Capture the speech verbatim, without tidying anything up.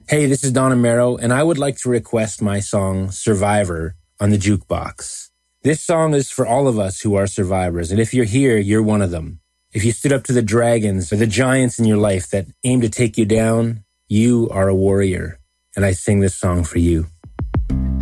Hey, this is Don Amero, and I would like to request my song Survivor on the jukebox. This song is for all of us who are survivors, and if you're here, you're one of them. If you stood up to the dragons or the giants in your life that aim to take you down, you are a warrior, and I sing this song for you.